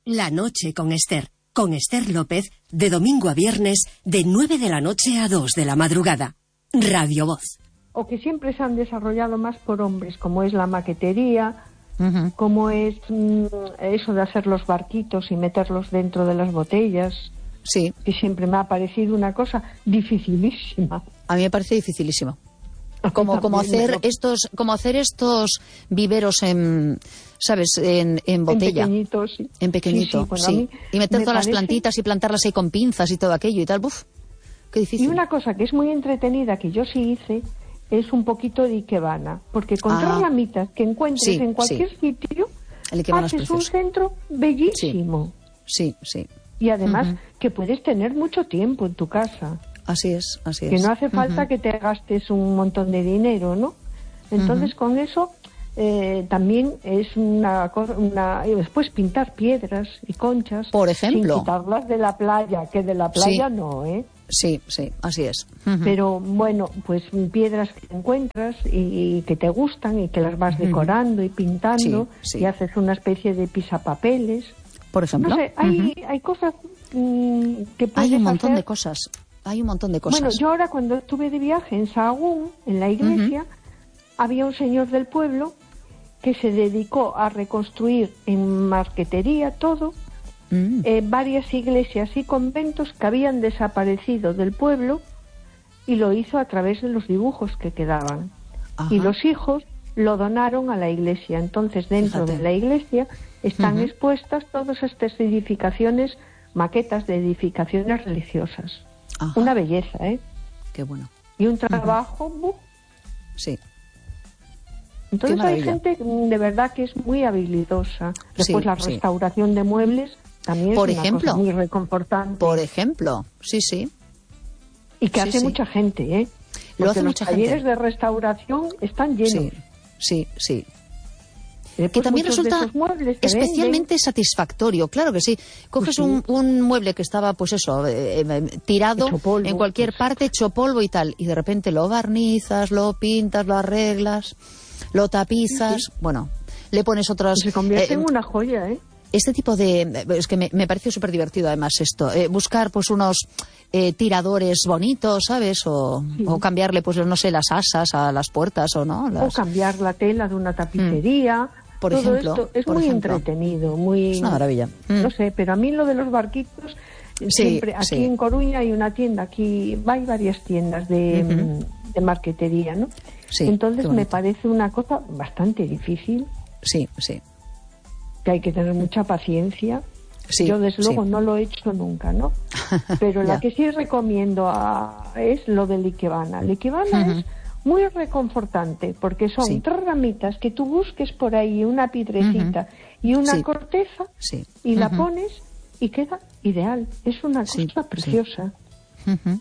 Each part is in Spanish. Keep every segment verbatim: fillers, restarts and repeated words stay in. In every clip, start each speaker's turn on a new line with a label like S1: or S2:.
S1: La noche con Esther. Con Esther López, de domingo a viernes, de nueve de la noche a dos de la madrugada. Radio Voz.
S2: O que siempre se han desarrollado más por hombres, como es la maquetería,
S3: Uh-huh.
S2: como es mm, eso de hacer los barquitos y meterlos dentro de las botellas,
S3: Sí.
S2: que siempre me ha parecido una cosa dificilísima.
S3: A mí me parece dificilísimo. Como, como hacer
S2: También,
S3: estos, como hacer estos viveros en, ¿sabes? En, en botella.
S2: En pequeñito, sí.
S3: En pequeñito,
S2: Sí, sí, bueno,
S3: sí.
S2: a mí
S3: Y meter
S2: me
S3: todas
S2: parece...
S3: las plantitas y plantarlas ahí con pinzas y todo aquello y tal. Uf, qué difícil.
S2: Y una cosa que es muy entretenida, que yo sí hice, es un poquito de ikebana, porque con
S3: Ah.
S2: tres ramitas que encuentres
S3: Sí,
S2: en cualquier
S3: sí.
S2: sitio,
S3: El ikebana es
S2: haces un
S3: precioso.
S2: centro bellísimo.
S3: Sí, sí.
S2: Y además
S3: Ujú.
S2: que puedes tener mucho tiempo en tu casa,
S3: Así es, así es.
S2: que no hace falta
S3: Ujú.
S2: que te gastes un montón de dinero, ¿no? Entonces
S3: Ujú.
S2: con eso eh, también es una cosa, una, y después pintar piedras y conchas,
S3: Por ejemplo.
S2: sin quitarlas de la playa, que de la playa
S3: Sí.
S2: no, ¿eh?
S3: Sí, sí, así es. Ujú.
S2: Pero bueno, pues piedras que encuentras y, y que te gustan y que las vas decorando y pintando,
S3: Sí, sí.
S2: y haces una especie de pisapapeles.
S3: Por ejemplo.
S2: No sé, hay,
S3: Ujú.
S2: hay cosas mm, que puedes
S3: Hay un montón
S2: hacer.
S3: de cosas. Hay un montón de cosas.
S2: Bueno, yo ahora cuando estuve de viaje en Sahagún, en la iglesia, había un señor del pueblo que se dedicó a reconstruir en marquetería todo,
S3: Mm.
S2: eh, varias iglesias y conventos que habían desaparecido del pueblo, y lo hizo a través de los dibujos que quedaban.
S3: Ajá.
S2: Y los hijos lo donaron a la iglesia. Entonces, dentro
S3: Fíjate.
S2: de la iglesia están
S3: Ujú.
S2: expuestas todas estas edificaciones, maquetas de edificaciones religiosas.
S3: Ajá.
S2: Una belleza, ¿eh?
S3: Qué bueno.
S2: Y un trabajo... ¡buf!
S3: Sí.
S2: Entonces
S3: Qué
S2: hay
S3: maravilla.
S2: gente mm, de verdad que es muy habilidosa. Después
S3: Sí,
S2: la
S3: sí.
S2: restauración de muebles también
S3: Por
S2: es una
S3: ejemplo.
S2: cosa muy reconfortante.
S3: Por ejemplo. Sí, sí.
S2: Y que
S3: sí,
S2: hace
S3: sí.
S2: mucha gente, ¿eh?
S3: Lo
S2: Porque
S3: hace
S2: los
S3: mucha
S2: talleres
S3: gente.
S2: de restauración están llenos.
S3: Sí, sí, sí.
S2: Después
S3: Que también
S2: muchos de
S3: resulta
S2: esos muebles se
S3: especialmente
S2: venden.
S3: satisfactorio, claro que sí. Coges
S2: Sí.
S3: un, un mueble que estaba, pues eso, eh, eh, tirado
S2: Hecho polvo,
S3: en cualquier
S2: pues.
S3: parte, hecho polvo y tal, y de repente lo barnizas, lo pintas, lo arreglas, lo tapizas,
S2: Sí.
S3: bueno, le pones otras...
S2: Se convierte
S3: eh,
S2: en una joya, ¿eh?
S3: Este tipo de... Es que me, me pareció súper divertido además esto. Eh, buscar pues unos eh, tiradores bonitos, ¿sabes? O,
S2: Sí.
S3: o cambiarle pues no sé, las asas a las puertas o no.
S2: O
S3: Las...
S2: cambiar la tela de una tapicería.
S3: Por
S2: Todo
S3: ejemplo,
S2: esto es
S3: por
S2: muy
S3: ejemplo.
S2: entretenido, muy...
S3: Es una maravilla. Mm.
S2: No sé, pero a mí lo de los barquitos,
S3: Sí,
S2: siempre aquí
S3: sí.
S2: en Coruña hay una tienda, aquí hay varias tiendas de,
S3: Ujú.
S2: de marquetería, ¿no?
S3: Sí,
S2: Entonces
S3: qué
S2: me
S3: bonito.
S2: parece una cosa bastante difícil,
S3: Sí, sí.
S2: que hay que tener mucha paciencia.
S3: Sí,
S2: Yo desde
S3: sí.
S2: luego no lo he hecho nunca, ¿no? Pero la
S3: Ya.
S2: que sí recomiendo a- es lo del ikebana. El ikebana
S3: Ujú.
S2: es muy reconfortante porque son
S3: Sí.
S2: tres ramitas que tú busques por ahí, una piedrecita y una
S3: Sí.
S2: corteza,
S3: Sí.
S2: y la
S3: Ujú.
S2: pones y queda ideal. Es una
S3: Sí,
S2: cosa
S3: sí.
S2: preciosa.
S3: Ujú.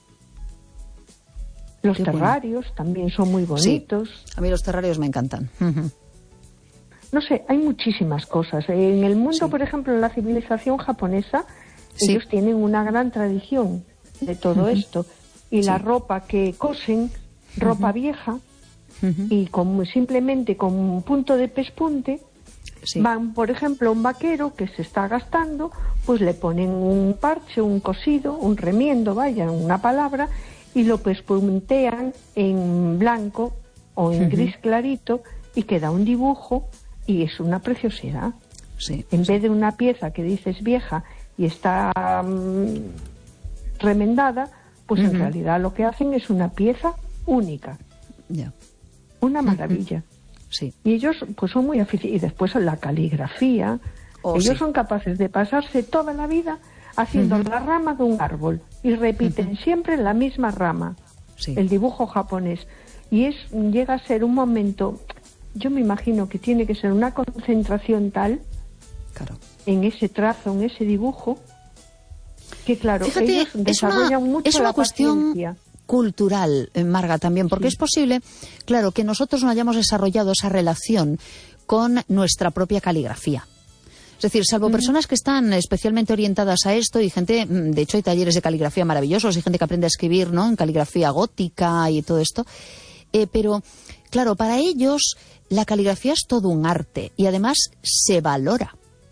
S2: Los
S3: Qué bueno.
S2: terrarios también son muy bonitos.
S3: Sí. A mí los terrarios me encantan. Ujú.
S2: No sé, hay muchísimas cosas. En el mundo,
S3: Sí.
S2: por ejemplo, en la civilización japonesa,
S3: Sí.
S2: ellos tienen una gran tradición de todo
S3: Ujú.
S2: esto. Y la
S3: Sí.
S2: ropa que cosen, ropa vieja,
S3: Ujú.
S2: y con, simplemente con un punto de pespunte,
S3: Sí.
S2: van, por ejemplo, a un vaquero que se está gastando, pues le ponen un parche, un cosido, un remiendo, vaya, una palabra, y lo pespuntean en blanco o en
S3: Ujú.
S2: gris clarito, y queda un dibujo, y es una preciosidad.
S3: Sí.
S2: En vez de una pieza que dices vieja y está mm, remendada, pues en
S3: Ujú.
S2: realidad lo que hacen es una pieza única,
S3: Ya.
S2: una maravilla.
S3: Sí.
S2: Y ellos pues son muy aficionados. Y después la caligrafía.
S3: Oh,
S2: ellos
S3: sí.
S2: son capaces de pasarse toda la vida haciendo
S3: Ujú.
S2: la rama de un árbol y repiten siempre la misma rama,
S3: Sí.
S2: el dibujo japonés. Y es llega a ser un momento, yo me imagino que tiene que ser una concentración tal
S3: Claro.
S2: en ese trazo, en ese dibujo, que claro,
S3: Fíjate,
S2: ellos
S3: es
S2: desarrollan
S3: una,
S2: mucho
S3: es una
S2: la
S3: cuestión
S2: paciencia.
S3: cultural, eh, Marga, también, porque
S2: Sí.
S3: es posible, claro, que nosotros no hayamos desarrollado esa relación con nuestra propia caligrafía. Es decir, salvo personas que están especialmente orientadas a esto y gente, mm, de hecho hay talleres de caligrafía maravillosos y gente que aprende a escribir, ¿no?, en caligrafía gótica y todo esto, eh, pero claro, para ellos la caligrafía es todo un arte y además se valora.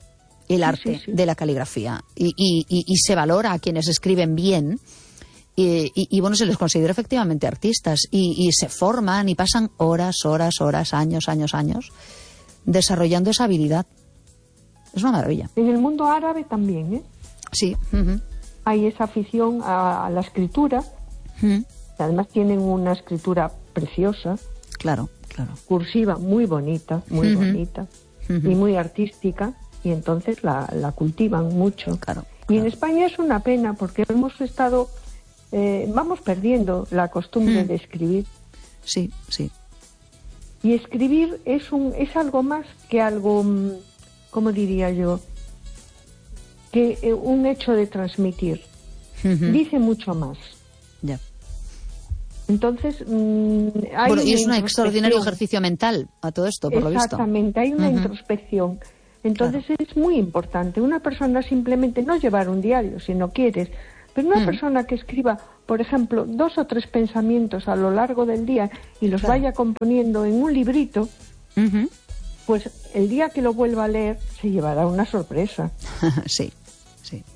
S3: el
S2: sí,
S3: arte
S2: sí, sí.
S3: de la caligrafía y, y, y, y se valora a quienes escriben bien y, y, y bueno, se les considera efectivamente artistas y, y se forman y pasan horas, horas, horas, años, años, años desarrollando esa habilidad. Es una maravilla.
S2: En el mundo árabe también, ¿eh?
S3: Sí. Uh-huh.
S2: Hay esa afición a, a la escritura.
S3: Uh-huh.
S2: Además tienen una escritura preciosa.
S3: Claro, claro.
S2: Cursiva, muy bonita, muy uh-huh. bonita. Uh-huh. Y muy artística. Y entonces la, la cultivan mucho.
S3: Claro,
S2: y
S3: claro.
S2: en España es una pena porque hemos estado... Eh, vamos perdiendo la costumbre uh-huh. de escribir.
S3: Sí, sí.
S2: Y escribir es, un, es algo más que algo... ¿Cómo diría yo? Que eh, un hecho de transmitir. Uh-huh. Dice mucho más.
S3: Ya. Yeah.
S2: Entonces, mmm, hay
S3: bueno, y es un
S2: introspección.
S3: extraordinario ejercicio mental a todo esto, por lo visto.
S2: Exactamente, hay una uh-huh. introspección. Entonces claro. es muy importante. Una persona simplemente no llevar un diario si no quieres, pero una uh-huh. persona que escriba, por ejemplo, dos o tres pensamientos a lo largo del día y los claro. vaya componiendo en un librito,
S3: uh-huh.
S2: pues el día que lo vuelva a leer se llevará una sorpresa.
S3: Sí, sí.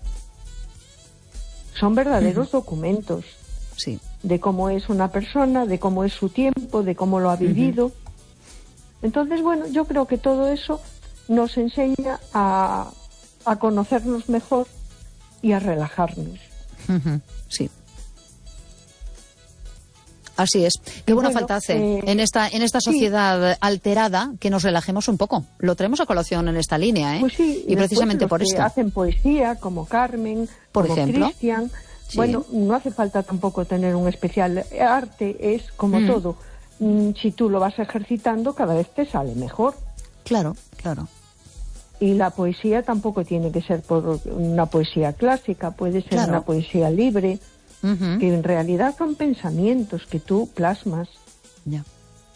S2: Son verdaderos uh-huh. documentos.
S3: Sí.
S2: De cómo es una persona, de cómo es su tiempo, de cómo lo ha vivido. Uh-huh. Entonces, bueno, yo creo que todo eso nos enseña a, a conocernos mejor y a relajarnos.
S3: Uh-huh. Sí. Así es. Qué buena
S2: bueno,
S3: falta hace
S2: eh,
S3: en esta en esta sociedad sí. alterada que nos relajemos un poco. Lo traemos a colación en esta línea, ¿eh?
S2: Pues sí,
S3: y precisamente por
S2: que
S3: esto.
S2: Hacen poesía, como Carmen,
S3: por
S2: como
S3: ejemplo.
S2: Cristian.
S3: Sí.
S2: Bueno, no hace falta tampoco tener un especial arte, es como mm. todo. Si tú lo vas ejercitando, cada vez te sale mejor.
S3: Claro, claro.
S2: Y la poesía tampoco tiene que ser por una poesía clásica, puede ser claro. una poesía libre, uh-huh. que en realidad son pensamientos que tú plasmas.
S3: Yeah.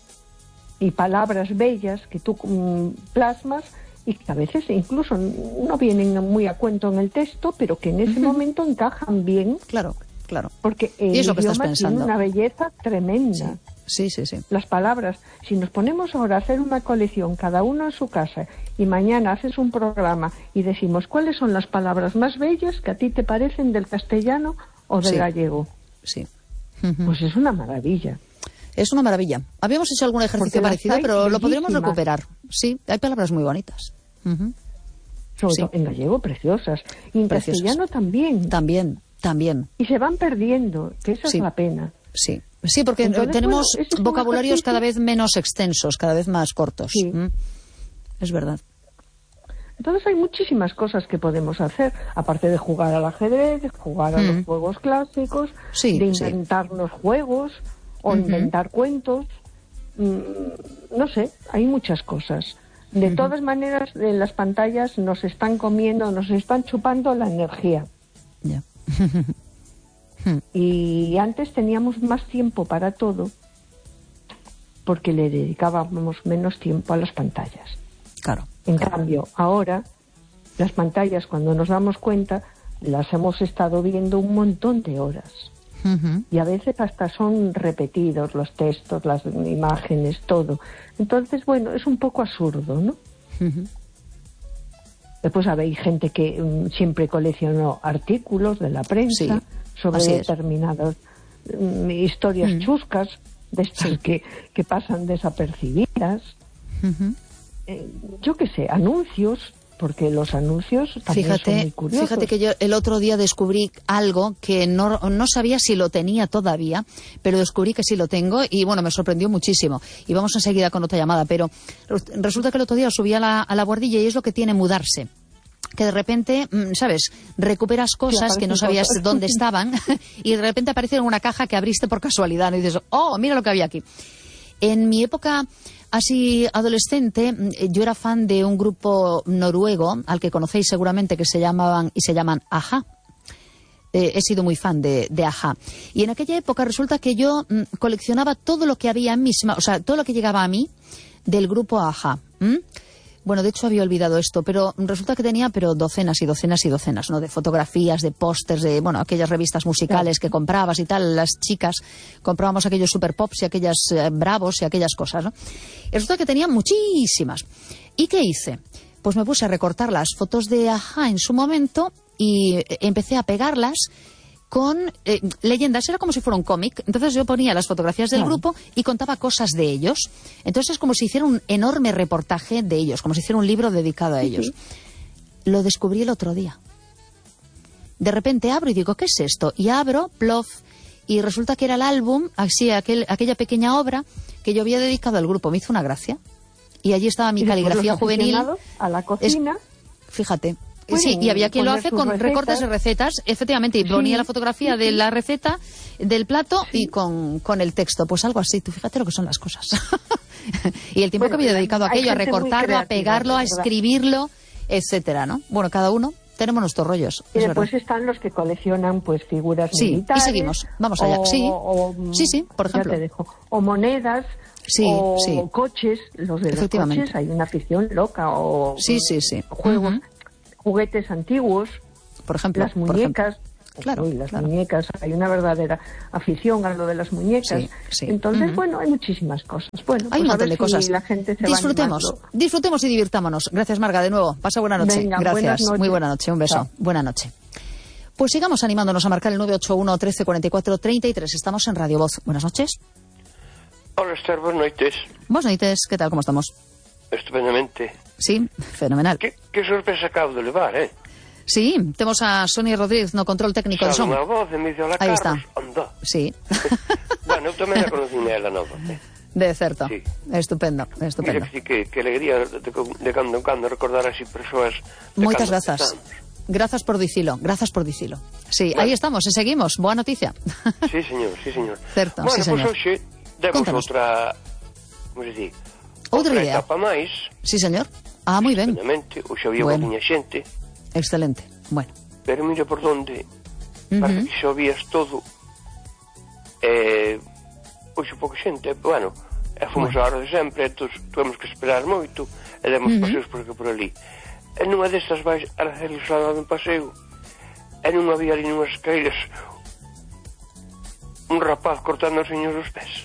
S2: Y palabras bellas que tú um, plasmas y que a veces incluso no vienen muy a cuento en el texto, pero que en ese uh-huh. momento encajan bien.
S3: Claro, claro.
S2: Porque el
S3: ¿Y eso que
S2: idioma
S3: estás pensando?
S2: tiene una belleza tremenda.
S3: Sí. sí, sí, sí.
S2: Las palabras, si nos ponemos ahora a hacer una colección, cada uno en su casa, y mañana haces un programa y decimos cuáles son las palabras más bellas que a ti te parecen del castellano o del
S3: sí.
S2: gallego.
S3: Sí.
S2: Uh-huh. Pues es una maravilla.
S3: Es una maravilla. Habíamos hecho algún ejercicio parecido, pero lo podríamos recuperar. Sí, hay palabras muy bonitas. Uh-huh.
S2: Sobre
S3: sí.
S2: todo en gallego, preciosas. Y en preciosas. Castellano también.
S3: También, también.
S2: Y se van perdiendo, que esa
S3: sí.
S2: es la pena.
S3: Sí, sí, porque
S2: Entonces,
S3: tenemos
S2: bueno, es
S3: vocabularios cada vez menos extensos, cada vez más cortos.
S2: Sí.
S3: ¿Mm? Es verdad.
S2: Entonces hay muchísimas cosas que podemos hacer, aparte de jugar al ajedrez, de jugar a mm. los juegos clásicos,
S3: sí,
S2: de inventarnos
S3: sí.
S2: juegos o uh-huh. inventar cuentos. Mm, no sé, hay muchas cosas. De uh-huh. todas maneras, en las pantallas nos están comiendo, nos están chupando la energía.
S3: Ya.
S2: Yeah. Y antes teníamos más tiempo para todo porque le dedicábamos menos tiempo a las pantallas.
S3: Claro.
S2: En
S3: claro.
S2: cambio, ahora las pantallas, cuando nos damos cuenta, las hemos estado viendo un montón de horas.
S3: Uh-huh.
S2: Y a veces hasta son repetidos los textos, las imágenes, todo. Entonces, bueno, es un poco absurdo, ¿no?
S3: Uh-huh.
S2: Después hay gente que um, siempre coleccionó artículos de la prensa
S3: sí,
S2: sobre determinadas um, historias uh-huh. chuscas, de estas sí. que, que pasan desapercibidas.
S3: Uh-huh.
S2: Eh, yo qué sé, anuncios, porque los anuncios también
S3: fíjate,
S2: son muy curiosos.
S3: Fíjate que yo el otro día descubrí algo que no, no sabía si lo tenía todavía, pero descubrí que sí lo tengo y bueno, me sorprendió muchísimo. Y vamos enseguida con otra llamada, pero resulta que el otro día subí a la, a la guardilla y es lo que tiene mudarse. Que de repente, ¿sabes? Recuperas cosas sí, que no sabías cosas. dónde estaban y de repente aparecen en una caja que abriste por casualidad y dices, oh, mira lo que había aquí. En mi época así adolescente, yo era fan de un grupo noruego, al que conocéis seguramente, que se llamaban y se llaman a-ha. Eh, he sido muy fan de, de a-ha. Y en aquella época resulta que yo mm, coleccionaba todo lo que había en mis manos, o sea, todo lo que llegaba a mí del grupo a-ha. ¿Mm? Bueno, de hecho había olvidado esto, pero resulta que tenía pero docenas y docenas y docenas, ¿no? De fotografías, de pósters, de, bueno, aquellas revistas musicales que comprabas y tal. Las chicas comprábamos aquellos super pops y aquellas eh, bravos y aquellas cosas, ¿no? Y resulta que tenía muchísimas. ¿Y qué hice? pues me puse a recortar las fotos de A-ha en su momento y empecé a pegarlas con eh, leyendas. Era como si fuera un cómic. Entonces yo ponía las fotografías del
S2: Claro.
S3: grupo y contaba cosas de ellos. Entonces es como si hiciera un enorme reportaje de ellos, como si hiciera un libro dedicado a ellos. Lo descubrí el otro día. De repente abro y digo, ¿qué es esto? Y abro, plof, y resulta que era el álbum, así, aquel, aquella pequeña obra que yo había dedicado al grupo. Me hizo una gracia. Y allí estaba mi
S2: Y después
S3: caligrafía
S2: los
S3: juvenil.
S2: aficionados a la cocina.
S3: Es- fíjate.
S2: Pueden
S3: Sí, y había quien lo
S2: poner
S3: hace
S2: sus
S3: con
S2: recetas.
S3: recortes de recetas, efectivamente, y
S2: Sí,
S3: ponía la fotografía
S2: sí,
S3: de
S2: sí.
S3: la receta, del plato, y con, con el texto. Pues algo así, tú fíjate lo que son las cosas. Y el tiempo
S2: Bueno,
S3: que había dedicado a
S2: hay
S3: aquello, a
S2: gente muy
S3: recortarlo, a
S2: creativa,
S3: pegarlo, a
S2: de verdad.
S3: escribirlo, etcétera, ¿no? Bueno, cada uno tenemos nuestros rollos,
S2: Y
S3: es
S2: después
S3: verdad.
S2: están los que coleccionan pues figuras
S3: Sí, y
S2: militares.
S3: seguimos. Vamos allá.
S2: o-
S3: Sí.
S2: o,
S3: Sí, sí, por
S2: ya
S3: ejemplo.
S2: te dejo. O monedas.
S3: Sí,
S2: o
S3: sí.
S2: coches. Los de los
S3: Efectivamente.
S2: coches hay una afición loca. O
S3: Sí, sí, sí.
S2: juegos,
S3: Ujú.
S2: juguetes antiguos.
S3: Por ejemplo.
S2: Las
S3: por ejemplo.
S2: muñecas.
S3: Claro,
S2: Uy, las
S3: claro.
S2: muñecas, hay una verdadera afición a lo de las muñecas.
S3: Sí, sí.
S2: Entonces,
S3: Ujú.
S2: bueno, hay muchísimas cosas. Bueno,
S3: Hay
S2: pues
S3: un
S2: a
S3: montón
S2: ver
S3: de
S2: si
S3: cosas.
S2: la gente se
S3: Disfrutemos,
S2: va animando.
S3: disfrutemos y divirtámonos. Gracias, Marga, de nuevo. Pasa buena noche.
S2: Venga,
S3: Gracias.
S2: buenas noches.
S3: Muy buena noche. Un beso.
S2: Chao.
S3: Buena noche. Pues sigamos animándonos a marcar el nueve ocho uno, trece, cuarenta y cuatro, treinta y tres. Estamos en Radio Voz. Buenas noches.
S4: Hola, Esther, buenas noites.
S3: Buenas noches. ¿Qué tal? ¿Cómo estamos?
S4: Estupendamente.
S3: Sí, fenomenal.
S4: Que, que sorpresa acabo de levar, eh?
S3: Sí, temos a Sonia Rodríguez no control técnico de
S4: Sabe
S3: son.
S4: unha voz e me dice, hola,
S3: Aí
S4: Carlos,
S3: está.
S4: anda.
S3: Sí,
S4: Bueno, eu tamén a conocí ela nova, eh?
S3: de certo.
S4: Sí.
S3: Estupendo,
S4: Mira
S3: estupendo.
S4: que sí, que, que alegría de, de cando en cando recordar así persoas de
S3: Moitas
S4: cando
S3: grazas.
S4: empezamos.
S3: Grazas por dicilo, grazas por dicilo. Sí,
S4: Bueno.
S3: aí estamos, e seguimos. Boa noticia.
S4: Sí, señor, sí, señor.
S3: Certo,
S4: bueno,
S3: sí, señor.
S4: Pois hoxe demos
S3: Contanos.
S4: outra, como se di,
S3: Outra idea.
S4: etapa máis.
S3: Sí, señor. Ah, moi ben.
S4: Estupendamente, hoxe había
S3: Bueno.
S4: bueno. Unha xente,
S3: Excelente. Bueno.
S4: pero mira por donde,
S3: Ujú.
S4: parece que xa vías todo, eh, hoxe pouca xente, bueno, e fomos
S3: Bueno.
S4: a hora de sempre, entón tuvemos que esperar moito, e demos
S3: Ujú.
S4: paseos por aquí por ali. E nunha destas vais a hacer o sábado un paseo, e non había ali nunhas escairas un rapaz cortando os señores os pés.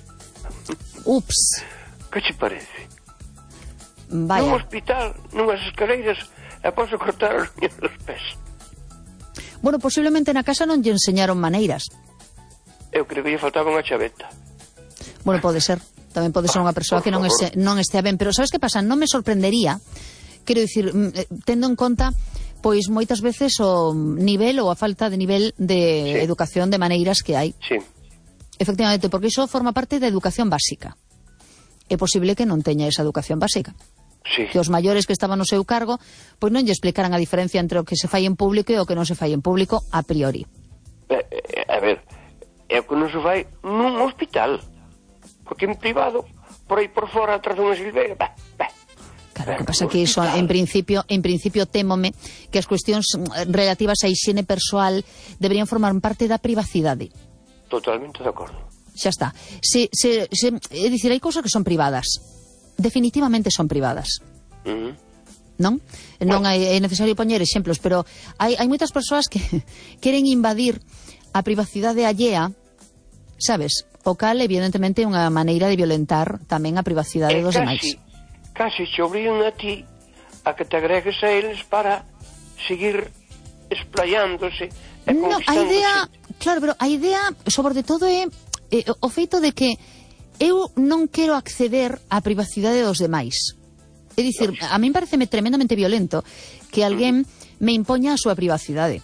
S3: Ups.
S4: Que che parece? Nun
S3: Vaya.
S4: hospital, nunhas escaleiras, e posso cortar os señores os pés.
S3: Bueno, posiblemente na casa non lle enseñaron maneiras.
S4: Eu creo que lle faltaba unha chaveta.
S3: Bueno, pode ser. Tamén pode ser unha persoa
S4: Por
S3: que non,
S4: favor.
S3: este, non estea ben. Pero sabes que pasa? Non me sorprendería, quero dicir, mm, eh, tendo en conta pois moitas veces o nivel ou a falta de nivel de
S4: Sí.
S3: educación de maneiras que hai.
S4: Sí,
S3: Efectivamente, porque iso forma parte da educación básica. É posible que non teña esa educación básica.
S4: sí.
S3: Que os maiores que estaban no seu cargo pois non lle explicaran a diferencia entre o que se fai en público e o que non se fai en público a priori.
S4: Eh, eh, a ver, é o que non se vai nun hospital, porque en privado, por aí por fora, atrás dunha silveira, bah, bah.
S3: Claro, o que
S4: Pero
S3: pasa
S4: no
S3: que iso,
S4: hospital.
S3: en principio, en principio témome que as cuestións mm, relativas á hixiene persoal deberían formar parte da privacidade.
S4: Totalmente de acordo.
S3: Xa está. Se, se, se, é dicir, hai cousas que son privadas. Definitivamente son privadas.
S4: Uh -huh.
S3: Non? Non hai, é necesario poñer exemplos, pero hai, hai moitas persoas que queren invadir a privacidade allea, sabes? O cal, evidentemente, é unha maneira de violentar tamén a privacidade
S4: E
S3: dos demais.
S4: casi, casi te obrigan a ti a que te agregues a eles para seguir explayándose e
S3: No, a
S4: conquistando
S3: idea,
S4: xente.
S3: claro, pero a idea, sobre todo, é eh, o feito de que eu non quero acceder á privacidade dos demais. É dicir, a min pareceme tremendamente violento que alguén me impoña a súa privacidade.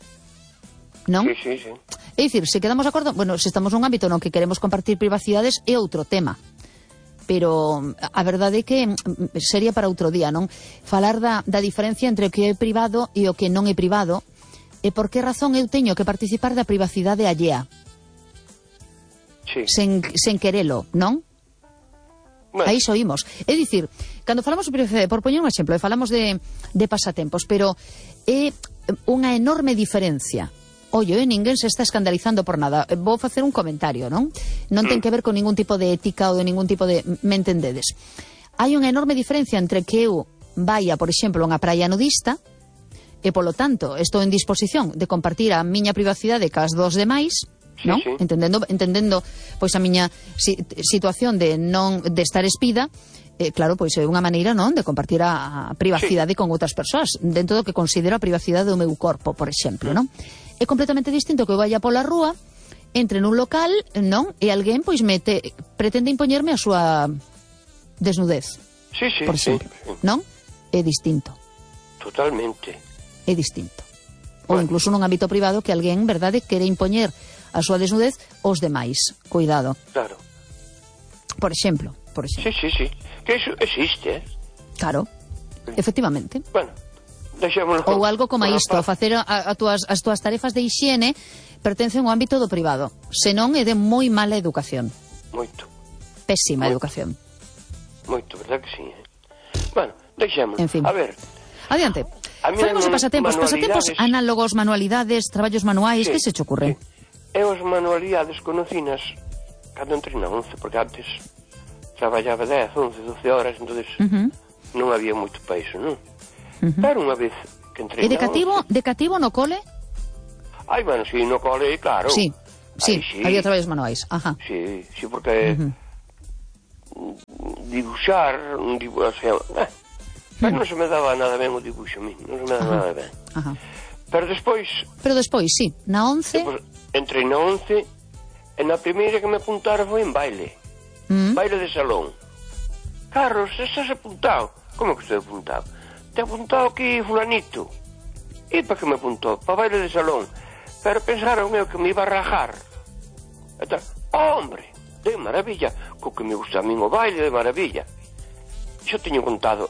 S3: Non?
S4: Sí, sí, sí.
S3: É dicir, se quedamos de acordo, bueno, se estamos nun ámbito no que queremos compartir privacidades é outro tema. Pero a verdade é que mm, sería para outro día, non? Falar da, da diferencia entre o que é privado e o que non é privado e por que razón eu teño que participar da privacidade allea
S4: Sí.
S3: sen, sen querelo, non?
S4: Bueno,
S3: Aí soímos. É dicir, cando falamos de privacidade, por poñer un exemplo, e falamos de, de pasatempos, pero é unha enorme diferencia. Ollo, eh, ninguén se está escandalizando por nada. Vou facer un comentario, non? Non ten que ver con ningún tipo de ética ou de ningún tipo de... Me entendedes? Hai unha enorme diferencia entre que eu vaya, por exemplo, a unha praia nudista e, polo tanto, estou en disposición de compartir a miña privacidade cas dos demais,
S4: Sí,
S3: non?
S4: sí.
S3: Entendendo, entendendo pois a miña si, situación de non de estar espida Eh, claro, pois é unha maneira, non, de compartir a, a privacidade sí. con outras persoas, dentro do que considero a privacidade do meu corpo, por exemplo, non? É completamente distinto que eu vaya pola rúa, entre nun local, non, e alguén pois mete, pretende impoñerme a súa desnudez.
S4: Sí, sí,
S3: por exemplo,
S4: sí, sí.
S3: non? É distinto.
S4: Totalmente.
S3: É distinto. Ou bueno. incluso nun ámbito privado que alguén, verdade, quere impoñer a súa desnudez aos demais. Cuidado.
S4: Claro.
S3: Por exemplo, por exemplo.
S4: Sí, sí, sí. Que iso existe, eh?
S3: Claro, efectivamente.
S4: Bueno, deixémoslo.
S3: Ou algo como isto, a facer a, a tuas, as túas tarefas de hixiene pertencen ao ámbito do privado. Senón é de moi mala educación.
S4: Moito.
S3: Pésima
S4: Moito.
S3: educación.
S4: Moito, verdad que sí, eh? Bueno, deixémoslo.
S3: En fin.
S4: A ver.
S3: Adiante. Falamos de pasatempos, pasatempos análogos, manualidades, traballos manuais, sí, que se che ocurre?
S4: Sí. E os manualidades conocinas cando entrei na once, porque antes traballaba dez, once, doce horas, entonces uh-huh. non había moito para iso, non? Uh-huh. Pero unha vez que entrei
S3: e de cativo,
S4: once...
S3: de cativo no cole?
S4: Ai, bueno, si, sí, no cole, claro.
S3: Sí, sí,
S4: Aí, sí.
S3: había traballos manuais, ajá.
S4: Sí, sí, porque uh-huh. dibuixar, un dibuixo, o sea, eh, pero non se me daba nada ben o dibuixo a mí, non se me daba ajá. nada ben.
S3: Ajá.
S4: Pero despois...
S3: Pero despois, sí, na once...
S4: Despois, entrei na once, e na primeira que me apuntaron foi en baile. Mm. Baile de salón. Carlos, estás apuntado? Como que estou apuntado? Te ha apuntado aquí fulanito. E para que me apuntou? Para baile de salón. Pero pensaron eu que me iba a rajar. E tal, oh, hombre, de maravilla. Co que me gusta a min o baile, de maravilla. Xo teño contado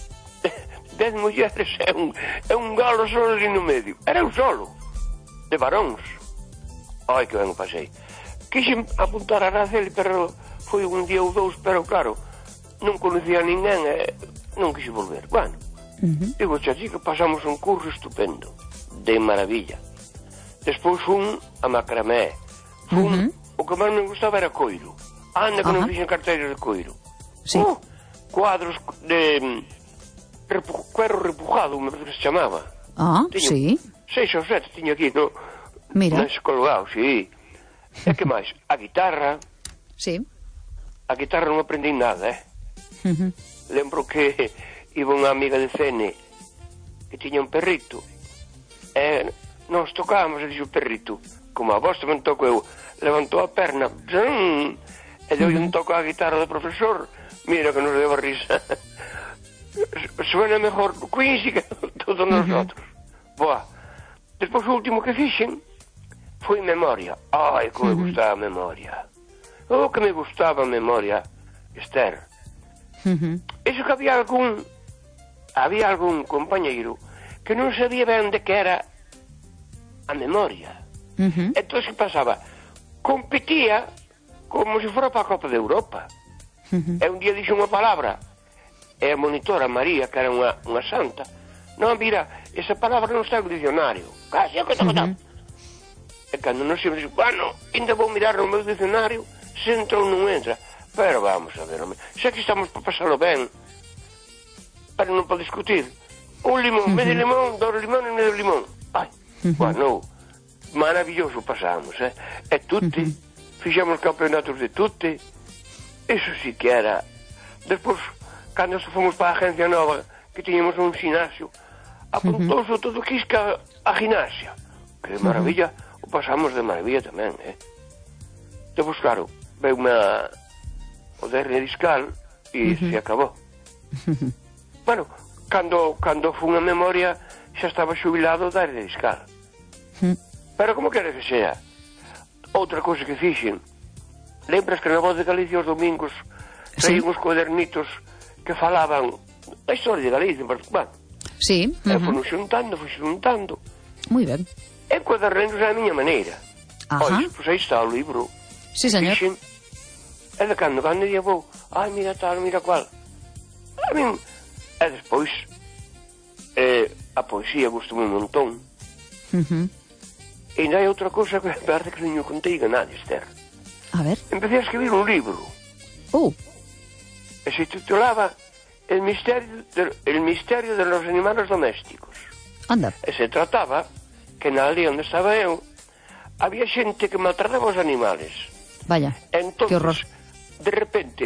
S4: dez mulleres e un, e un galo solo ali no medio. Era eu solo. De varóns. Ai, que ben o pasei. Quixen apuntar a Araceli, pero foi un día ou dous, pero claro, non conocía a ninguén e non quixo volver. Bueno, uh-huh. digo, chachi, que pasamos un curso estupendo, de maravilla. Despois fun a macramé. Fun, uh-huh. o que máis me gustaba era coiro. Anda que uh-huh. non fixen carteiros de coiro.
S3: Sí.
S4: Uh, cuadros de repu, cuero repujado, me parece que se chamaba.
S3: Ah,
S4: tiño
S3: sí.
S4: Seis ou sete tiño aquí, no?
S3: Mira.
S4: Nas colgados, sí. E que máis? A guitarra.
S3: Sí.
S4: A guitarra non aprendí nada, eh?
S3: Uh-huh.
S4: Lembro que iba unha amiga de Cene que tiña un perrito e nos tocábamos e dixo o perrito, como a vos tamén toco eu, levantou a perna zzzz, e deu uh-huh. un toco á guitarra do profesor. Mira que nos deu a risa. Suena mejor Quincy que todos uh-huh. nosotros. Boa. Despois o último que fixen foi memoria. Ai, como uh-huh. me gustaba a memoria. Oh, que me gustaba a memoria, Esther.
S3: Uh-huh.
S4: Eso que había algún había algún compañeiro que non sabía ben de que era a memoria.
S3: Uh-huh.
S4: Entón, que pasaba? Competía como se fora para a Copa de Europa. Uh-huh. E un día dixo unha palabra e a monitora María, que era unha, unha santa, non, mira, esa palabra non está no dicionario. Casi, que está uh-huh. E cando non se dixo, bueno, ainda vou mirar no meu dicionario se entra ou non entra. Pero vamos a ver, xa que estamos para pasarlo ben, pero non para discutir. Un limón, uh-huh. medio limón, dos limón e medio limón. Ai, uh-huh. bueno, maravilloso pasamos, eh? E tutte, uh-huh. fixemos campeonatos de tutte, eso sí que era. Despois, cando fomos para a agencia nova, que tiñamos un ginasio, apuntouse uh-huh. todo quisca a gimnasia. Que maravilla, uh-huh. o pasamos de maravilla tamén, eh? Despois, claro, veu unha o de hernia discal e uh-huh. se acabou. Uh-huh. Bueno, cando, cando fun a memoria xa estaba xubilado da hernia discal. Uh-huh. Pero como quere que sea? Outra cousa que fixen, lembras que na Voz de Galicia os domingos traían sí. os cuadernitos que falaban a historia de Galicia, bueno,
S3: sí. Uh-huh.
S4: e foron xuntando, fui xuntando.
S3: Moi ben.
S4: E cuadernetos a miña maneira.
S3: Ajá.
S4: Pois, pois aí está o libro.
S3: Sí, señor.
S4: Fixen, e de cando, cando ia vou, ai, mira tal, mira cual. A min, e despois, eh, a poesía gustou un montón.
S3: Uh-huh.
S4: E ainda hai outra cousa que parece que non contei a nadie, Esther.
S3: A ver.
S4: Empecé a escribir un libro.
S3: Uh.
S4: E se titulaba El misterio de, El misterio de los animales domésticos.
S3: Anda.
S4: E se trataba que na aldea onde estaba eu había xente que maltrataba os animales.
S3: Vaya,
S4: entonces,
S3: que horror.
S4: De repente,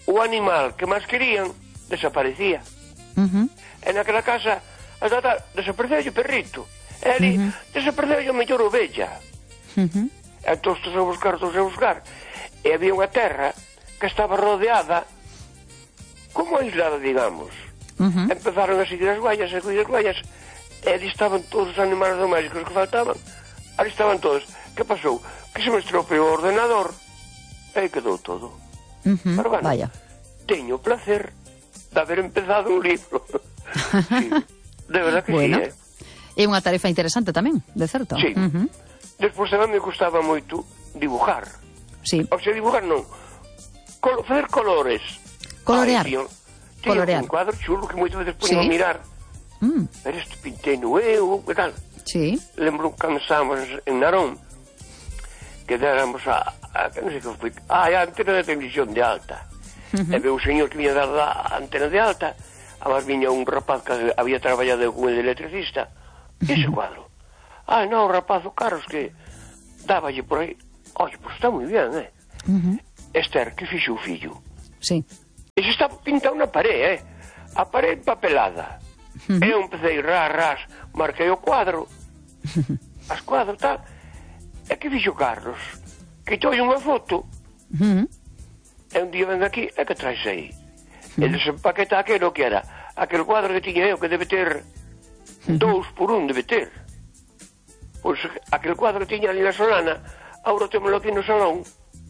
S4: o animal que máis querían desaparecía.
S3: Uh-huh.
S4: E naquela casa ata tal, desapareceu o perrito. E ali uh-huh. desapareceu a mellor ovella.
S3: Uh-huh.
S4: E todos a buscar, todos a buscar. E había unha terra que estaba rodeada como aislada, digamos. Uh-huh. Empezaron a seguir as guayas, a seguir as guayas, e ali estaban todos os animais domésticos que faltaban. Ali estaban todos. Que pasou? Que se me estropeou o ordenador e aí quedou todo.
S3: Uh-huh.
S4: Pero bueno,
S3: vaya.
S4: Teño o placer de haber empezado un libro. Sí, de verdad que
S3: bueno,
S4: sí, eh?
S3: É unha tarefa interesante tamén, de certo.
S4: Sí.
S3: Uh-huh.
S4: Despois tamén me gustaba moito dibujar.
S3: Sí.
S4: O sea, dibujar non. Col facer colores.
S3: Colorear.
S4: Ai, tío, tío,
S3: Colorear.
S4: Un cuadro chulo que moitas veces poño
S3: Sí.
S4: a mirar.
S3: Mm.
S4: Pero isto pintei no eu, e tal.
S3: Sí.
S4: Lembro cando estábamos en Narón, que déramos a, a que non sei que foi, ah, a antena de televisión de alta. Uh-huh. E veo o señor que viña dar a antena de alta, además viña un rapaz que había traballado con el electricista, e ese cuadro. Ah, non, o rapaz, o Carlos, que dáballe por aí. Oye, pois pues está moi bien, eh?
S3: Uh-huh.
S4: Esther, que fixo o fillo?
S3: Sí.
S4: E se está pintado na parede, eh? A parede papelada. Uh-huh. Eu empecé ras, ras, marquei o cuadro, as cuadros, tal. E que fixo Carlos? Quitoulle unha foto,
S3: Uh-huh.
S4: e un día ven aquí, e que traes aí? Uh-huh. E desempaqueta aquelo que era, aquel cuadro que tiña eu, que debe ter uh-huh. dous por un, debe ter. Pois aquel cuadro que tiña ali na Solana, agora temoslo aquí no salón,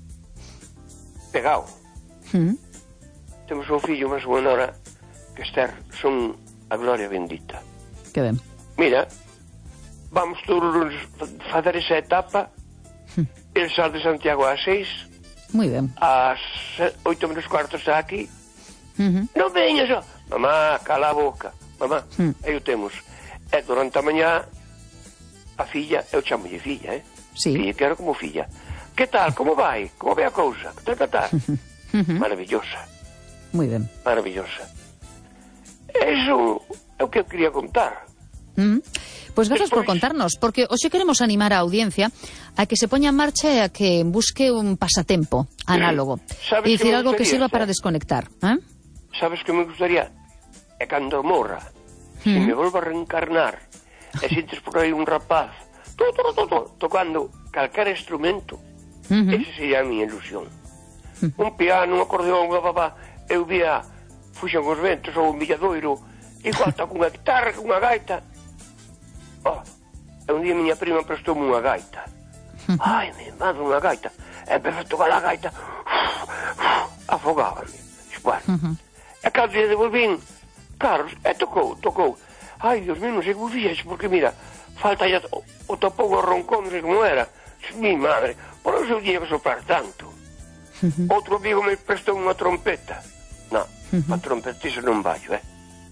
S4: pegado.
S3: Uh-huh.
S4: Temos un fillo, máis unha nora, que Esther, son a gloria bendita.
S3: Que ben.
S4: Mira, vamos todos os fazer esa etapa, el sal de Santiago ás seis,
S3: moi ben.
S4: ás oito menos cuarto está aquí.
S3: Uh-huh.
S4: Non veñas, ó. Mamá, cala a boca. Mamá,
S3: Uh-huh.
S4: aí o temos. E durante a mañá, a filla, eu chamolle filla, eh?
S3: Sí.
S4: Filla, quero como filla. Que tal, como vai? Como vai a cousa? Que tal, que tal?
S3: Uh-huh.
S4: Maravillosa,
S3: Moi ben.
S4: maravillosa. Eso é o que eu quería contar.
S3: Mm. Pois grazas por
S4: Despois-
S3: contarnos, porque hoxe queremos animar a audiencia a que se poña en marcha e a que busque un pasatempo análogo.
S4: Sabes
S3: E
S4: que
S3: dicir
S4: me
S3: algo que
S4: gustaría,
S3: sirva para
S4: eh?
S3: desconectar. ¿Eh?
S4: Sabes que me gustaría? É cando morra, se
S3: Mm.
S4: me volvo a reencarnar, e sintes por aí un rapaz to, to, to, to, tocando calquera instrumento,
S3: Uh-huh.
S4: ese sería a miña ilusión. Un piano, un acordeón, unha papá, eu vía, fuxen os ventos ou un villadoiro, igual toco unha guitarra, unha gaita. Oh, e un día miña prima prestoume unha gaita. Ai, me mando unha gaita. E empecé a tocar a gaita, afogábame. Bueno,
S3: Uh-huh.
S4: e cando lle devolvín, Carlos, e tocou, tocou. Ai, Dios mío, non sei como fixexe, porque mira, falta ya o, o topou o roncón, non sei como era. Mi madre, por eso eu tiña que soprar tanto.
S3: Uh-huh.
S4: Outro amigo me prestou unha trompeta. Non,
S3: Uh-huh.
S4: a trompetiza non vallo, eh.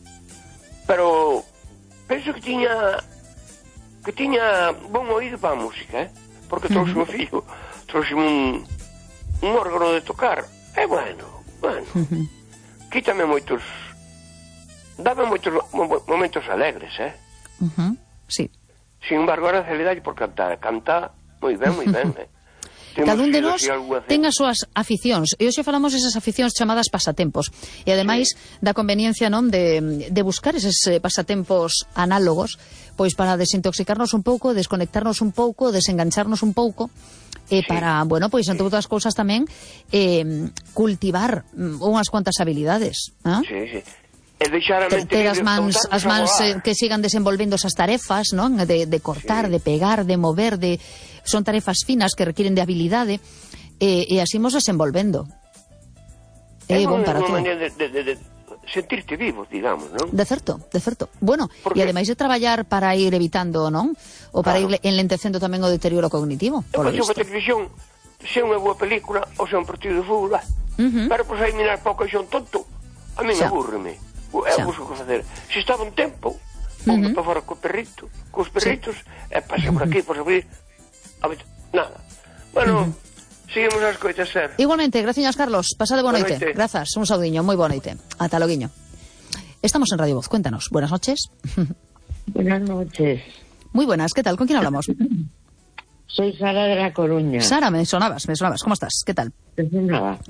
S4: Pero penso que tiña que tiña bon oído para a música, eh. Porque trouxe
S3: Uh-huh.
S4: o fillo, trouxe un un órgano de tocar. É bueno, bueno.
S3: Uh-huh.
S4: Quítame moitos, dame moitos mo- momentos alegres, eh.
S3: Uh-huh. Sí.
S4: Sin embargo, ahora se le dá por cantar, canta moi ben, moi ben, eh. Temos
S3: Cada un de
S4: sido
S3: nós
S4: así algo así.
S3: ten as súas aficións. E hoxe falamos desas aficións chamadas pasatempos. E ademais da conveniencia non de, de buscar eses eh, pasatempos análogos, pois para desintoxicarnos un pouco, desconectarnos un pouco, desengancharnos un pouco, e
S4: Sí.
S3: para, bueno, pois entre outras cousas tamén eh, cultivar mm, unhas cuantas habilidades, ¿eh?
S4: Sí, sí. E deixar a
S3: ter,
S4: mente
S3: ter as
S4: libre,
S3: mans,
S4: soltarnos
S3: as mans
S4: a
S3: eh,
S4: voar.
S3: que sigan desenvolvendo esas tarefas, non? De, de cortar,
S4: Sí.
S3: de pegar, de mover, de son tarefas finas que requieren de habilidade, e, e así mos desenvolvendo. É
S4: É
S3: bon
S4: unha-
S3: para
S4: unha
S3: todo.
S4: maneira de, de, de, de sentirte vivo, digamos, non?
S3: De certo, de certo. Bueno,
S4: Porque-
S3: e ademais de traballar para ir evitando, non? Ou para
S4: Claro.
S3: ir enlentecendo tamén o deterioro cognitivo,
S4: Eu
S3: polo
S4: penso
S3: visto.
S4: que a televisión, se é unha boa película ou se é un partido de fútbol, ah,
S3: Ujú.
S4: pero por aí mirar pouco e son tonto, a min
S3: Xa.
S4: abúrreme. Eu
S3: Xa.
S4: busco que facer. Se estaba un tempo, vou
S3: Ujú.
S4: para fora co perrito, cos perritos, e pasa por aquí, por aquí, a ver, nada. Bueno, seguimos as coitas, ser.
S3: Igualmente, graciñas, Carlos. Pasade boa
S4: Boa
S3: noite.
S4: noite.
S3: Grazas, un saudiño, moi boa noite. Ata loguiño. Estamos en Radio Voz, cuéntanos. Buenas noches.
S5: Buenas noches.
S3: Muy buenas, ¿qué tal? ¿Con quién hablamos?
S5: Soy Sara de La Coruña.
S3: Sara, me sonabas, me sonabas. ¿Cómo estás? ¿Qué tal?
S5: Pues nada.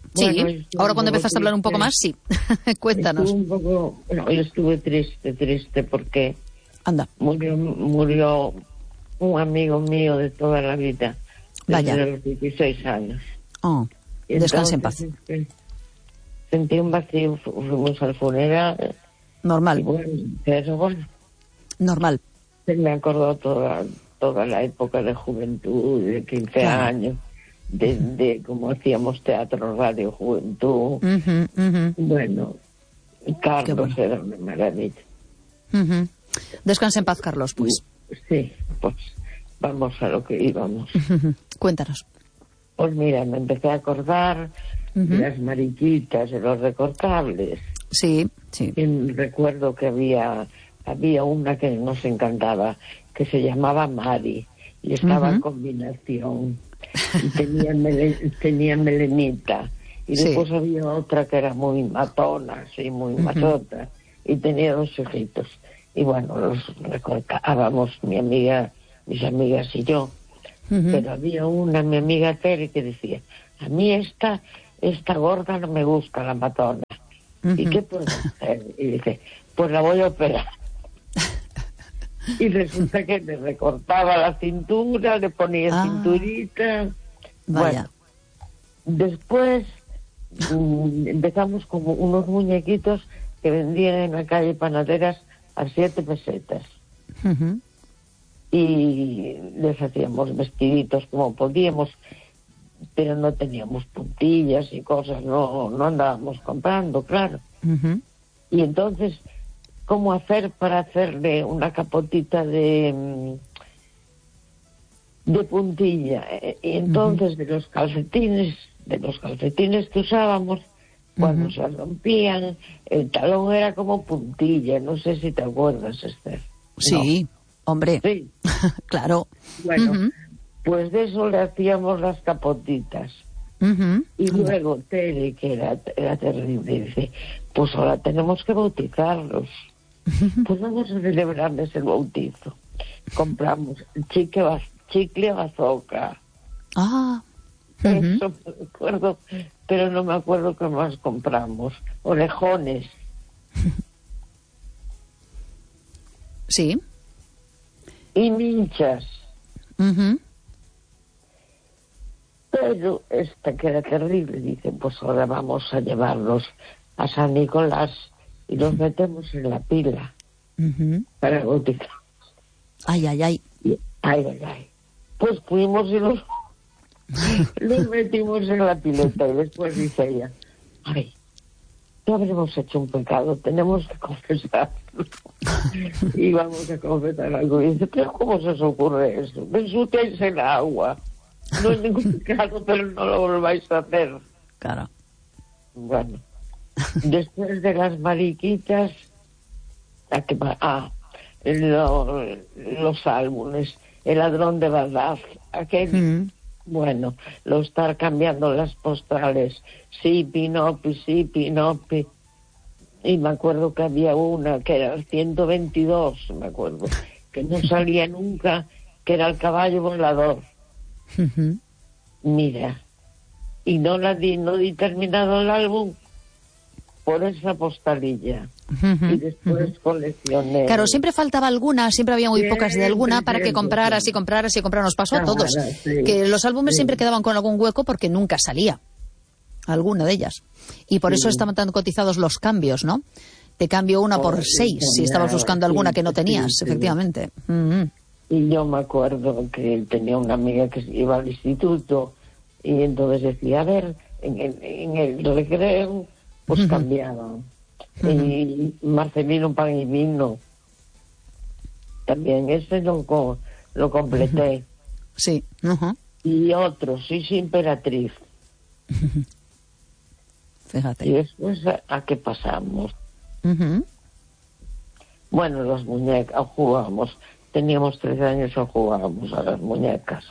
S3: Sí,
S5: Bueno,
S3: ahora cuando empezaste a hablar un poco
S5: triste.
S3: más, sí. Cuéntanos.
S5: Estuve un poco, no, yo estuve triste, triste porque
S3: Anda.
S5: murió, murió un amigo mío de toda la vida, desde
S3: Vaya.
S5: los dieciséis años.
S3: Oh,
S5: Y
S3: descanse en paz.
S5: entonces, este, sentí un vacío, fu- fuimos al funeral y
S3: Normal,
S5: bueno, pero bueno,
S3: normal.
S5: se me acordó toda, toda la época de juventud, de quince
S3: Claro.
S5: años, de, de cómo hacíamos teatro, radio, juventud.
S3: Ujú, ujú,
S5: Bueno, Carlos
S3: Qué bueno.
S5: era una maravilla.
S3: ujú. Descanse en paz, Carlos, pues.
S5: Sí, pues vamos a lo que íbamos.
S3: Ujú. Cuéntanos.
S5: Pues mira, me empecé a acordar de las mariquitas, de los recortables.
S3: Sí, sí.
S5: Y recuerdo que había había una que nos encantaba, que se llamaba Mari, y estaba en
S3: Ujú.
S5: combinación, y tenía, mele- tenía melenita. Y
S3: Sí.
S5: después había otra que era muy matona, así, muy machota, y tenía dos hijitos. Y bueno, los recortábamos, mi amiga, mis amigas y yo.
S3: Ujú.
S5: Pero había una, mi amiga Tere, que decía, a mí esta, esta gorda no me gusta, la matona. ¿Y
S3: Ujú.
S5: qué puedo hacer? Y dice, pues la voy a operar. Y resulta que le recortaba la cintura, le ponía
S3: Ah.
S5: cinturita.
S3: Vaya.
S5: Bueno, después mm, empezamos como unos muñequitos que vendían en la calle Panaderas a siete pesetas.
S3: Ujú.
S5: Y les hacíamos vestiditos como podíamos, pero no teníamos puntillas y cosas, no, no andábamos comprando, claro.
S3: Ujú.
S5: Y entonces, ¿cómo hacer para hacerle una capotita de mm, de puntilla? Eh, Y entonces de los calcetines, de los calcetines que usábamos, cuando
S3: Ujú.
S5: se rompían, el talón era como puntilla, no sé si te acuerdas, Esther.
S3: Sí, hombre.
S5: No. Sí.
S3: Claro.
S5: Bueno,
S3: Ujú.
S5: pues de eso le hacíamos las capotitas.
S3: Ujú.
S5: Y
S3: Anda.
S5: luego Tere, que era, era terrible, dice, pues ahora tenemos que bautizarlos. Pues vamos a celebrarles el bautizo. Compramos chicle, baz- chicle bazooka.
S3: Ah.
S5: Eso me acuerdo, pero no me acuerdo qué más compramos. Orejones.
S3: Sí.
S5: Y minchas.
S3: Ujú.
S5: Pero esta que era terrible, dice, pues ahora vamos a llevarlos a San Nicolás y los metemos en la pila
S3: Ujú.
S5: para bautizar.
S3: Ay, ay, ay.
S5: Y, ay, ay, ay. Pues fuimos y los, los metimos en la pileta y después dice ella, ay, no habremos hecho un pecado, tenemos que confesarlo. Y vamos a confesar algo. Y dice, pero ¿cómo se os ocurre eso? Ensuciáis el agua. No es ningún pecado, pero no lo volváis a hacer.
S3: Claro.
S5: Bueno, después de las mariquitas, ¿a qué va? Ah, lo- los álbumes, el ladrón de Bagdad, aquel,
S3: Mm.
S5: bueno, lo estar cambiando las postales, sí, Pinopi, sí, Pinopi. Y me acuerdo que había una que era el ciento veintidós, me acuerdo, que no salía nunca, que era el caballo volador.
S3: Ujú.
S5: Mira, y no la di, no di terminado el álbum por esa postalilla.
S3: Ujú.
S5: Y después coleccioné.
S3: Claro, siempre faltaba alguna, siempre había muy pocas de alguna
S5: Siempre,
S3: para que
S5: siempre,
S3: compraras y
S5: siempre.
S3: compraras y compraras. Nos pasó a
S5: Claro,
S3: todos.
S5: sí.
S3: Que los álbumes
S5: Sí.
S3: siempre quedaban con algún hueco porque nunca salía alguna de ellas. Y por
S5: Sí.
S3: eso estaban tan cotizados los cambios, ¿no? Te cambio una por
S5: Oh, sí,
S3: seis si estabas
S5: cambiaba,
S3: buscando
S5: sí,
S3: alguna que no
S5: sí,
S3: tenías,
S5: sí.
S3: efectivamente. Ujú.
S5: Y yo me acuerdo que tenía una amiga que iba al instituto y entonces decía, a ver, en el, en el recreo, pues
S3: Ujú.
S5: cambiaban. Y Marcelino Pan y Vino, también ese lo, co- lo completé.
S3: Sí. Ujú.
S5: Y otros, sí, sí, Emperatriz. Y
S3: Fíjate.
S5: después, ¿a, a qué pasamos?
S3: Ujú.
S5: Bueno, los muñecas, jugábamos. Teníamos trece años y jugábamos a las muñecas.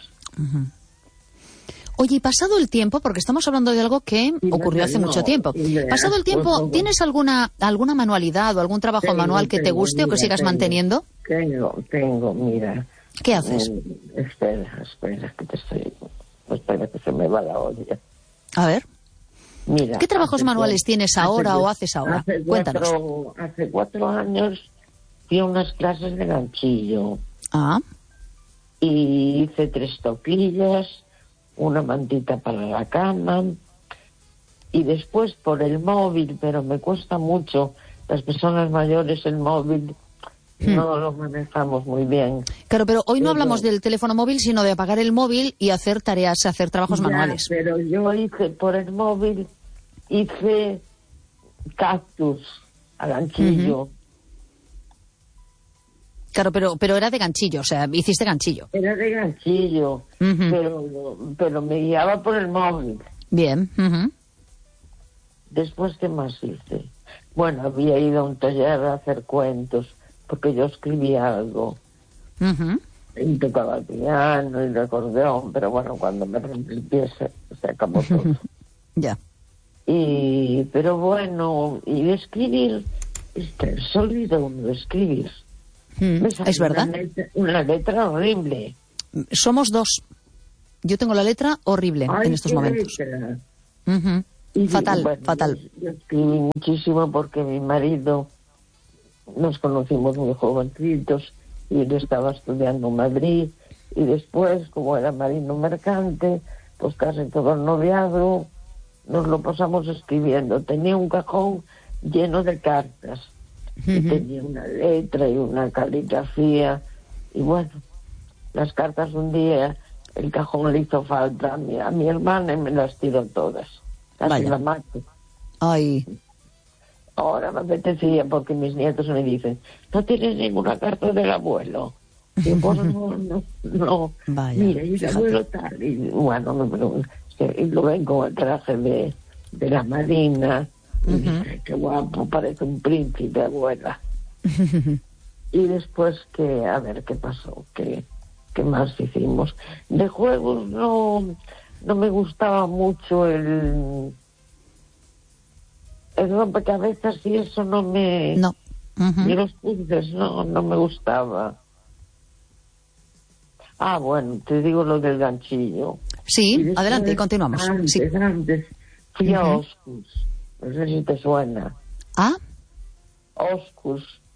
S3: Oye, y pasado el tiempo, porque estamos hablando de algo que
S5: Y
S3: ocurrió
S5: no,
S3: hace
S5: no,
S3: mucho tiempo.
S5: y de-
S3: Pasado el tiempo,
S5: pues,
S3: ¿tienes alguna alguna manualidad o algún trabajo
S5: Tengo,
S3: manual que te
S5: tengo,
S3: guste o que
S5: mira,
S3: sigas
S5: tengo.
S3: manteniendo?
S5: Tengo, tengo, mira.
S3: ¿Qué haces?
S5: Mm, espera, espera, que te estoy... Espera, que se me va la olla.
S3: A ver.
S5: Mira,
S3: ¿Qué trabajos manuales
S5: cuatro,
S3: tienes ahora
S5: hace,
S3: o haces ahora?
S5: Hace
S3: Cuéntanos.
S5: cuatro, hace cuatro años fui a unas clases de ganchillo.
S3: Ah,
S5: Y hice tres toquillas, una mantita para la cama, y después por el móvil, pero me cuesta mucho, las personas mayores el móvil
S3: Hmm.
S5: no lo manejamos muy bien.
S3: claro, pero hoy no
S5: Pero-
S3: hablamos del teléfono móvil, sino de apagar el móvil y hacer tareas, hacer trabajos
S5: Ya,
S3: manuales.
S5: pero yo hice por el móvil, hice cactus a ganchillo.
S3: Claro, pero, pero era de ganchillo, o sea, hiciste ganchillo.
S5: Era de ganchillo,
S3: Ujú.
S5: pero, pero me guiaba por el móvil.
S3: Bien. Ujú.
S5: Después, ¿qué más hice? Bueno, había ido a un taller a hacer cuentos, porque yo escribía algo.
S3: Ujú.
S5: Y tocaba el piano y el acordeón, pero bueno, cuando me rompí el pie se, se acabó todo.
S3: Ya.
S5: Y, pero bueno, y de escribir, este, se olvida uno de escribir.
S3: Mm,
S5: Me salió
S3: es verdad.
S5: Una letra, una letra horrible.
S3: Somos dos. Yo tengo la letra horrible
S5: Ay,
S3: en estos
S5: qué
S3: momentos.
S5: letra.
S3: Ujú.
S5: Y,
S3: Fatal,
S5: bueno,
S3: fatal.
S5: Yo, yo escribí muchísimo porque mi marido, nos conocimos muy jovencitos y él estaba estudiando en Madrid, y después, como era marino mercante, pues casi todo el noviazgo nos lo pasamos escribiendo. Tenía un cajón lleno de cartas y
S3: Ujú.
S5: tenía una letra y una caligrafía, y bueno, las cartas un día el cajón le hizo falta a mi, a mi hermana y me las tiró todas, casi
S3: Vaya.
S5: la mato.
S3: Ay,
S5: Ahora me apetecía porque mis nietos me dicen, ¿no tienes ninguna carta del abuelo? Y pues no, no, no.
S3: Vaya,
S5: Mira, y el
S3: fíjate.
S5: abuelo tal. Y bueno, no, no, y lo ven con el traje de, de la marina. Y dice, qué guapo, parece un príncipe, abuela. Y después que, a ver qué pasó, qué, qué más hicimos. De juegos no, no me gustaba mucho el... El rompecabezas y eso no me...
S3: no. Ujú.
S5: Y los puzzles no, no me gustaba. Ah, bueno, te digo lo del ganchillo. Y
S3: Sí,
S5: después,
S3: adelante, continuamos.
S5: Antes,
S3: Sí.
S5: antes, fui a
S3: Ujú.
S5: Oscurs. No sé si te suena.
S3: Ah,
S5: Oscurs.